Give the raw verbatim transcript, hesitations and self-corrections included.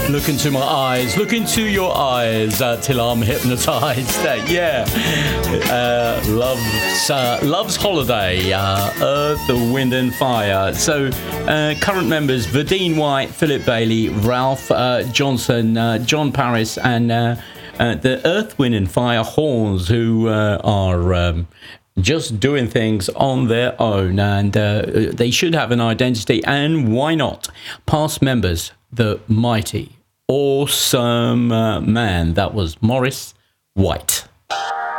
Look into my eyes, look into your eyes uh, till I'm hypnotized. Uh, yeah. Uh, love's, uh, Love's Holiday, uh, Earth, Wind and Fire. So, uh, current members, Verdine White, Philip Bailey, Ralph uh, Johnson, uh, John Paris, and uh, uh, the Earth, Wind and Fire Horns, who uh, are... Um, just doing things on their own, and uh, they should have an identity, and why not? Past members, the mighty, awesome uh, man, that was Maurice White.